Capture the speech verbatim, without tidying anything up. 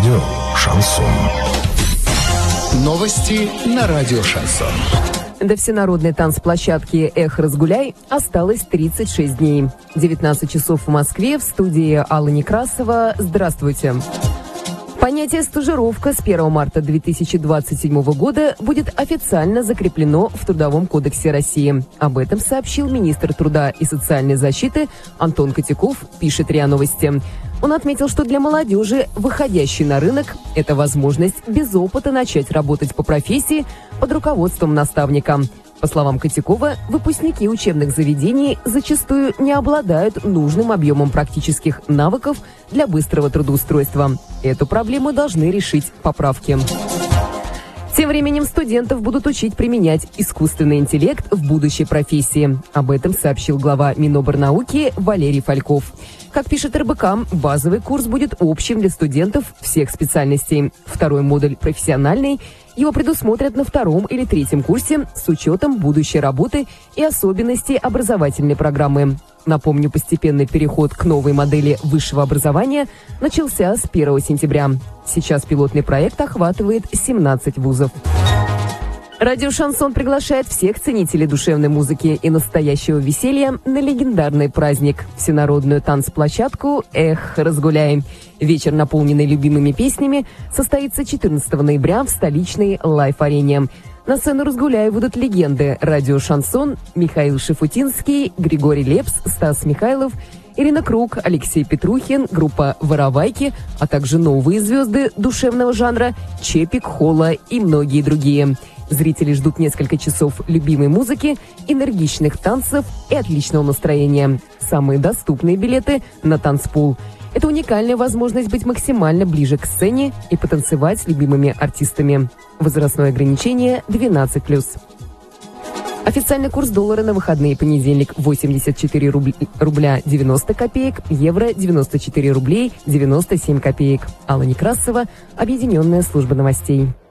Радио «Шансон». Новости на радио «Шансон». До всенародной танцплощадки «Эх, разгуляй» осталось тридцать шесть дней. девятнадцать часов в Москве, в студии Алла Некрасова. Здравствуйте. Понятие «стажировка» с первого марта две тысячи двадцать седьмого года будет официально закреплено в Трудовом кодексе России. Об этом сообщил министр труда и социальной защиты Антон Котяков, пишет РИА Новости. Он отметил, что для молодежи, выходящей на рынок, это возможность без опыта начать работать по профессии под руководством наставника. По словам Котякова, выпускники учебных заведений зачастую не обладают нужным объемом практических навыков для быстрого трудоустройства. Эту проблему должны решить поправки. Тем временем студентов будут учить применять искусственный интеллект в будущей профессии. Об этом сообщил глава Миноборнауки Валерий Фальков. Как пишет эр бэ ка, базовый курс будет общим для студентов всех специальностей. Второй модуль профессиональный. Его предусмотрят на втором или третьем курсе с учетом будущей работы и особенностей образовательной программы. Напомню, постепенный переход к новой модели высшего образования начался с первого сентября. Сейчас пилотный проект охватывает семнадцать вузов. Радио «Шансон» приглашает всех ценителей душевной музыки и настоящего веселья на легендарный праздник – всенародную танцплощадку «Эх, разгуляй». Вечер, наполненный любимыми песнями, состоится четырнадцатого ноября в столичной лайф-арене. На сцену «Разгуляй» выйдут легенды радио «Шансон» Михаил Шафутинский, Григорий Лепс, Стас Михайлов, Ирина Круг, Алексей Петрухин, группа «Воровайки», а также новые звезды душевного жанра Чепик, Холла и многие другие. Зрители ждут несколько часов любимой музыки, энергичных танцев и отличного настроения. Самые доступные билеты на танцпул. Это уникальная возможность быть максимально ближе к сцене и потанцевать с любимыми артистами. Возрастное ограничение двенадцать плюс. Официальный курс доллара на выходные: понедельник восемьдесят четыре рубля девяносто копеек, евро девяносто четыре рублей девяносто семь копеек. Алла Некрасова, Объединенная служба новостей.